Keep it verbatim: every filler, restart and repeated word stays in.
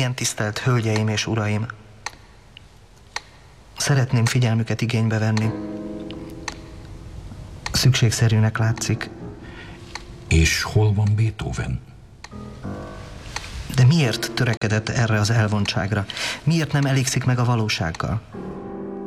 Igen, tisztelt hölgyeim és uraim! Szeretném figyelmüket igénybe venni. Szükségszerűnek látszik. És hol van Beethoven? De miért törekedett erre az elvontságra? Miért nem elégszik meg a valósággal?